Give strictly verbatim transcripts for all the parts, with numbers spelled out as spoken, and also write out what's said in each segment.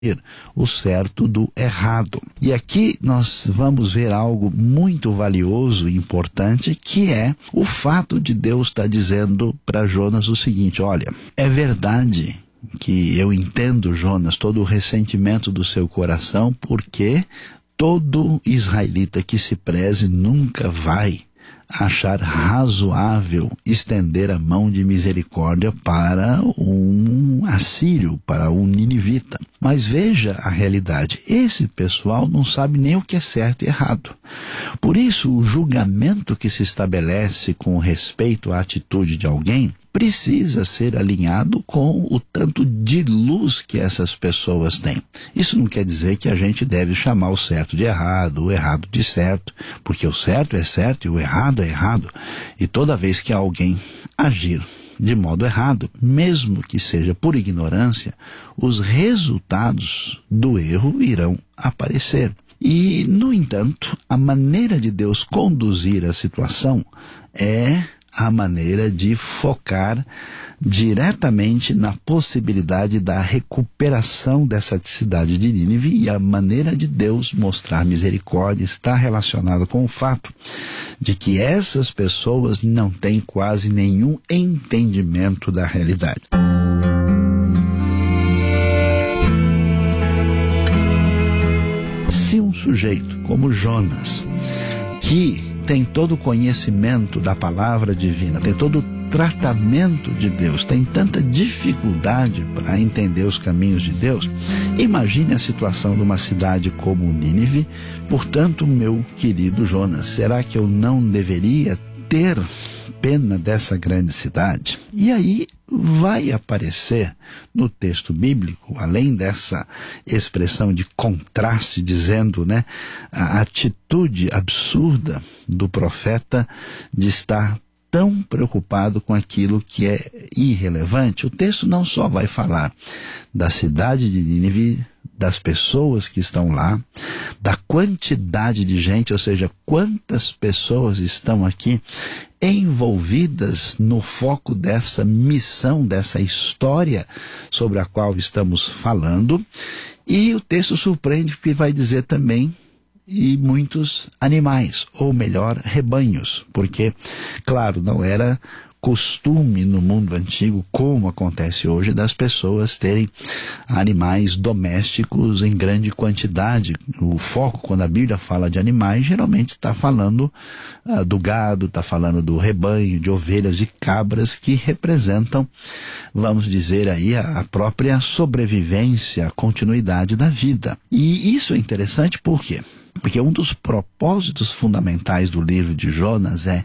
o certo do errado. E aqui nós vamos ver algo muito valioso e importante, que é o fato de Deus estar dizendo para Jonas o seguinte: olha, é verdade que eu entendo, Jonas, todo o ressentimento do seu coração, porque todo israelita que se preze nunca vai achar razoável estender a mão de misericórdia para um assírio, para um ninivita. Mas veja a realidade: esse pessoal não sabe nem o que é certo e errado. Por isso, o julgamento que se estabelece com respeito à atitude de alguém precisa ser alinhado com o tanto de luz que essas pessoas têm. Isso não quer dizer que a gente deve chamar o certo de errado, o errado de certo, porque o certo é certo e o errado é errado. E toda vez que alguém agir de modo errado, mesmo que seja por ignorância, os resultados do erro irão aparecer. E, no entanto, a maneira de Deus conduzir a situação é a maneira de focar diretamente na possibilidade da recuperação dessa cidade de Nínive, e a maneira de Deus mostrar misericórdia está relacionada com o fato de que essas pessoas não têm quase nenhum entendimento da realidade. Se um sujeito como Jonas, que tem todo o conhecimento da palavra divina, tem todo o tratamento de Deus, tem tanta dificuldade para entender os caminhos de Deus, imagine a situação de uma cidade como Nínive. Portanto, meu querido Jonas, será que eu não deveria ter pena dessa grande cidade? E aí vai aparecer no texto bíblico, além dessa expressão de contraste, dizendo, né, a atitude absurda do profeta de estar tão preocupado com aquilo que é irrelevante. O texto não só vai falar da cidade de Nínive, das pessoas que estão lá, da quantidade de gente, ou seja, quantas pessoas estão aqui envolvidas no foco dessa missão, dessa história sobre a qual estamos falando. E o texto surpreende porque vai dizer também e muitos animais, ou melhor, rebanhos, porque, claro, não era costume no mundo antigo, como acontece hoje, das pessoas terem animais domésticos em grande quantidade. O foco, quando a Bíblia fala de animais, geralmente está falando ah, do gado, está falando do rebanho, de ovelhas e cabras, que representam, vamos dizer aí, a própria sobrevivência, a continuidade da vida. E isso é interessante por quê? Porque um dos propósitos fundamentais do livro de Jonas é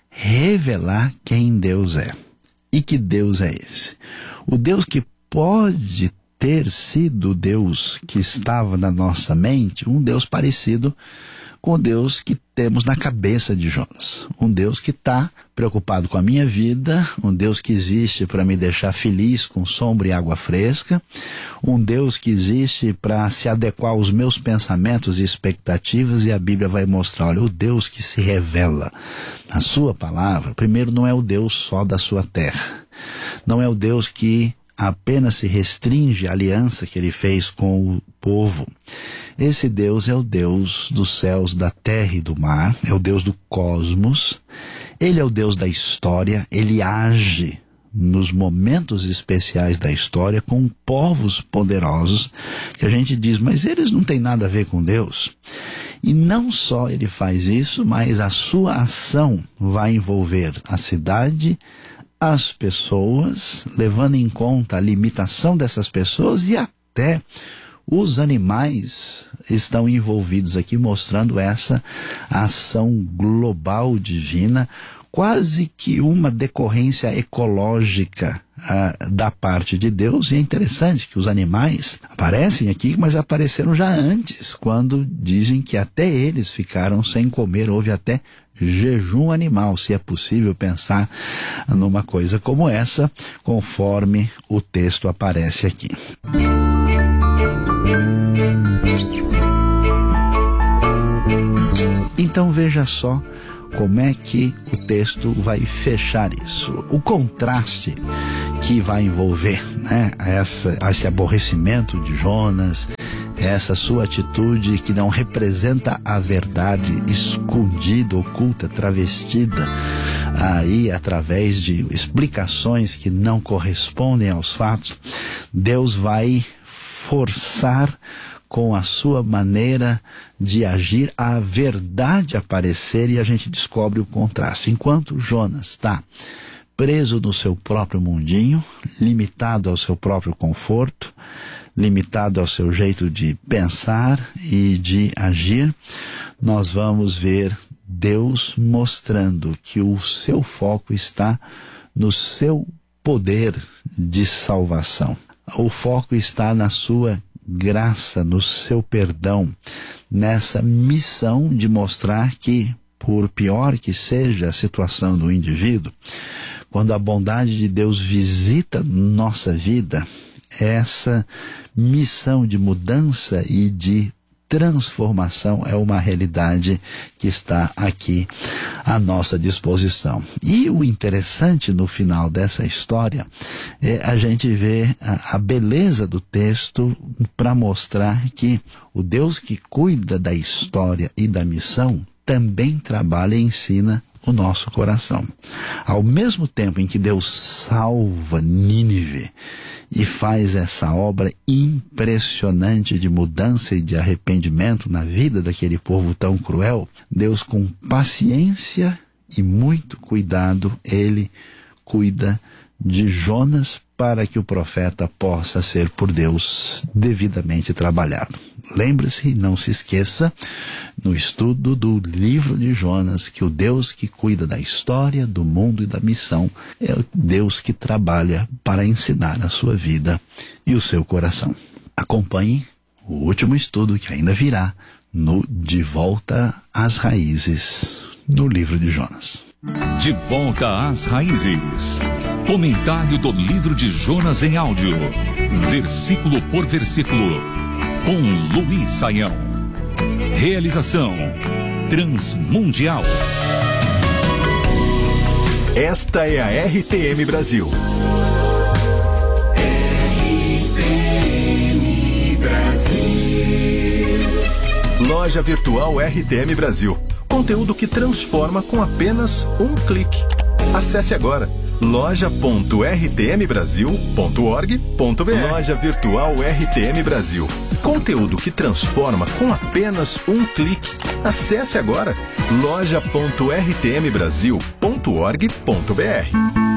revelar quem Deus é. E que Deus é esse? O Deus que pode ter sido o Deus que estava na nossa mente, um Deus parecido com o Deus que temos na cabeça de Jonas. Um Deus que está preocupado com a minha vida, um Deus que existe para me deixar feliz com sombra e água fresca, um Deus que existe para se adequar aos meus pensamentos e expectativas. E a Bíblia vai mostrar, olha, o Deus que se revela na sua palavra, primeiro, não é o Deus só da sua terra, não é o Deus que apenas se restringe à aliança que ele fez com o povo. Esse Deus é o Deus dos céus, da terra e do mar, é o Deus do cosmos. Ele é o Deus da história, ele age nos momentos especiais da história com povos poderosos, que a gente diz, mas eles não têm nada a ver com Deus. E não só ele faz isso, mas a sua ação vai envolver a cidade, as pessoas, levando em conta a limitação dessas pessoas, e até os animais estão envolvidos aqui, mostrando essa ação global divina, quase que uma decorrência ecológica ah, da parte de Deus. E é interessante que os animais aparecem aqui, mas apareceram já antes, quando dizem que até eles ficaram sem comer. Houve até jejum animal, se é possível pensar numa coisa como essa, conforme o texto aparece aqui. Então veja só como é que o texto vai fechar isso. O contraste que vai envolver, né, essa, esse aborrecimento de Jonas, essa sua atitude que não representa a verdade escondida, oculta, travestida aí através de explicações que não correspondem aos fatos. Deus vai forçar com a sua maneira de agir a verdade aparecer, e a gente descobre o contraste. Enquanto Jonas está preso no seu próprio mundinho, limitado ao seu próprio conforto, limitado ao seu jeito de pensar e de agir, nós vamos ver Deus mostrando que o seu foco está no seu poder de salvação. O foco está na sua graça, no seu perdão, nessa missão de mostrar que, por pior que seja a situação do indivíduo, quando a bondade de Deus visita nossa vida, essa missão de mudança e de transformação é uma realidade que está aqui à nossa disposição. E o interessante no final dessa história é a gente ver a, a beleza do texto para mostrar que o Deus que cuida da história e da missão também trabalha e ensina o nosso coração. Ao mesmo tempo em que Deus salva Nínive e faz essa obra impressionante de mudança e de arrependimento na vida daquele povo tão cruel, Deus, com paciência e muito cuidado, ele cuida de Jonas para que o profeta possa ser por Deus devidamente trabalhado. Lembre-se, não se esqueça, no estudo do livro de Jonas, que o Deus que cuida da história, do mundo e da missão é o Deus que trabalha para ensinar a sua vida e o seu coração. Acompanhe o último estudo que ainda virá no De Volta às Raízes, no livro de Jonas. De Volta às Raízes. Comentário do livro de Jonas em áudio, versículo por versículo, com Luiz Saião. Realização Transmundial. Esta é a R T M Brasil. R T M Brasil. Loja Virtual R T M Brasil. Conteúdo que transforma com apenas um clique. Acesse agora loja ponto r t m brasil ponto org ponto b r. Loja Virtual R T M Brasil. Conteúdo que transforma com apenas um clique. Acesse agora loja ponto r t m brasil ponto org ponto b r.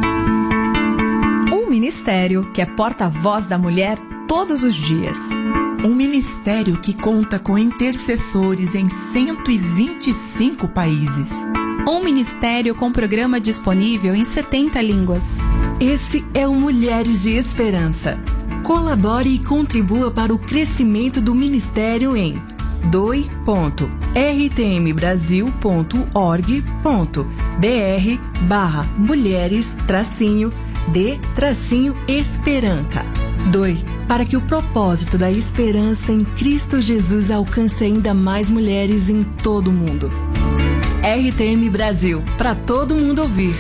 Um ministério que é porta-voz da mulher todos os dias. Um ministério que conta com intercessores em cento e vinte e cinco países. Um ministério com programa disponível em setenta línguas. Esse é o Mulheres de Esperança. Colabore e contribua para o crescimento do ministério em dois ponto r t m brasil ponto org ponto b r barra mulheres tracinho de tracinho esperança. dois. Para que o propósito da esperança em Cristo Jesus alcance ainda mais mulheres em todo o mundo. R T M Brasil, para todo mundo ouvir.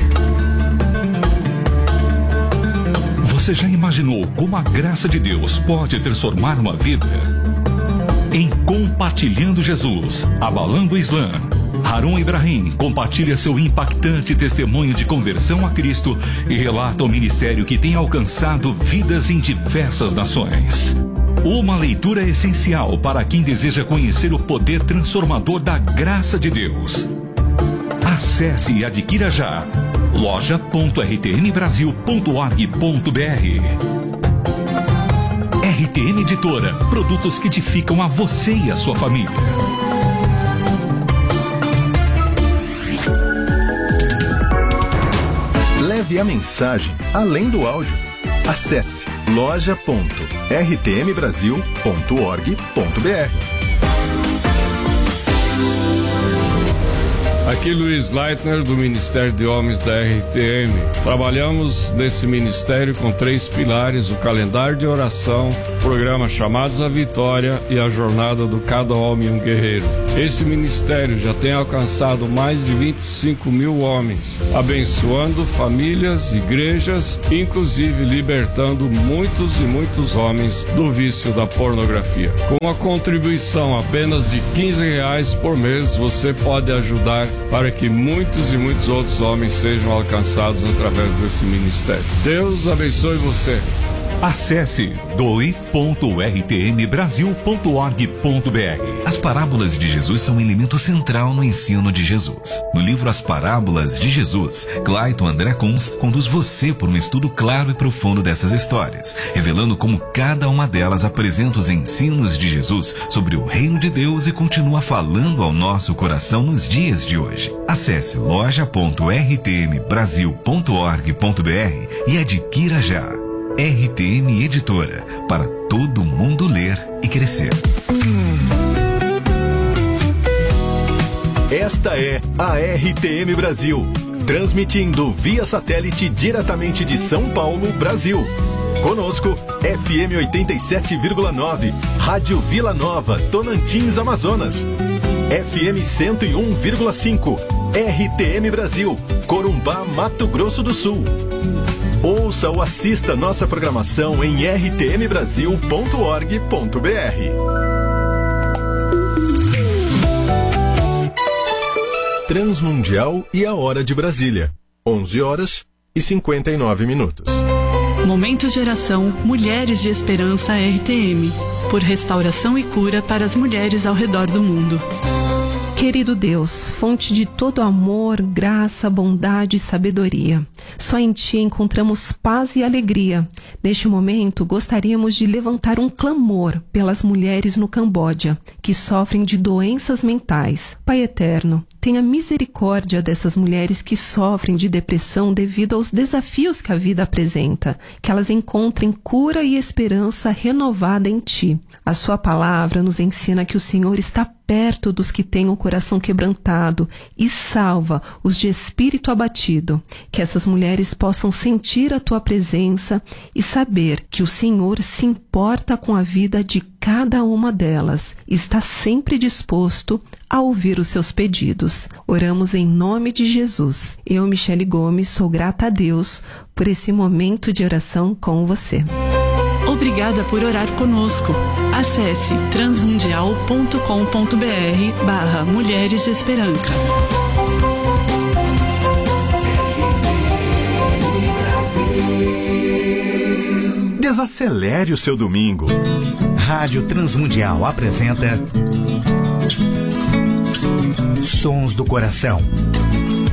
Você já imaginou como a graça de Deus pode transformar uma vida? Em Compartilhando Jesus, Abalando o Islã, Harun Ibrahim compartilha seu impactante testemunho de conversão a Cristo e relata o ministério que tem alcançado vidas em diversas nações. Uma leitura essencial para quem deseja conhecer o poder transformador da graça de Deus. Acesse e adquira já loja ponto r t m brasil ponto org ponto b r. R T M Editora, produtos que edificam a você e a sua família. Leve a mensagem além do áudio. Acesse loja ponto r t m brasil ponto org ponto b r. Aqui Luiz Leitner, do Ministério de Homens da R T M. Trabalhamos nesse ministério com três pilares: o calendário de oração, programa Chamados à Vitória e a Jornada do Cada Homem um Guerreiro. Esse ministério já tem alcançado mais de vinte e cinco mil homens, abençoando famílias, igrejas, inclusive libertando muitos e muitos homens do vício da pornografia. Com a contribuição apenas de quinze reais por mês, você pode ajudar para que muitos e muitos outros homens sejam alcançados através desse ministério. Deus abençoe você. Acesse doe ponto r t m brasil ponto org ponto b r. As parábolas de Jesus são um elemento central no ensino de Jesus. No livro As Parábolas de Jesus, Clayton André Kunz conduz você por um estudo claro e profundo dessas histórias, revelando como cada uma delas apresenta os ensinos de Jesus sobre o reino de Deus e continua falando ao nosso coração nos dias de hoje. Acesse loja ponto r t m brasil ponto org ponto b r e adquira já. R T M Editora, para todo mundo ler e crescer. Esta é a R T M Brasil, transmitindo via satélite diretamente de São Paulo, Brasil. Conosco, F M oitenta e sete vírgula nove, Rádio Vila Nova, Tonantins, Amazonas. F M cento e um vírgula cinco, R T M Brasil, Corumbá, Mato Grosso do Sul. Ouça ou assista nossa programação em r t m brasil ponto org ponto b r. Transmundial e a Hora de Brasília. onze horas e cinquenta e nove minutos. Momento Geração Mulheres de Esperança R T M. Por restauração e cura para as mulheres ao redor do mundo. Querido Deus, fonte de todo amor, graça, bondade e sabedoria, só em Ti encontramos paz e alegria. Neste momento, gostaríamos de levantar um clamor pelas mulheres no Camboja, que sofrem de doenças mentais. Pai eterno, tenha misericórdia dessas mulheres que sofrem de depressão devido aos desafios que a vida apresenta, que elas encontrem cura e esperança renovada em Ti. A Sua palavra nos ensina que o Senhor está perto dos que têm o coração quebrantado e salva os de espírito abatido. Que essas mulheres possam sentir a Tua presença e saber que o Senhor se importa com a vida de cada uma delas e está sempre disposto a ouvir os seus pedidos. Oramos em nome de Jesus. Eu, Michele Gomes, sou grata a Deus por esse momento de oração com você. Obrigada por orar conosco. Acesse transmundial ponto com ponto b r barra Mulheres de Esperança. Desacelere o seu domingo. Rádio Transmundial apresenta Sons do Coração.